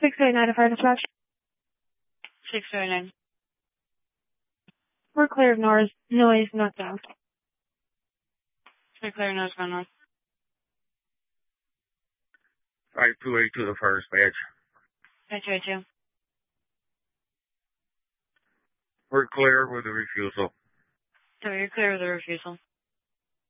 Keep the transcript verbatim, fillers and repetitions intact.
six eight nine to fire dispatch. six eight nine. We're clear of noise, noise northbound. We're clear northbound north. five two eight to the fire dispatch. five two eight two. We're clear with the refusal. So you're clear with the refusal.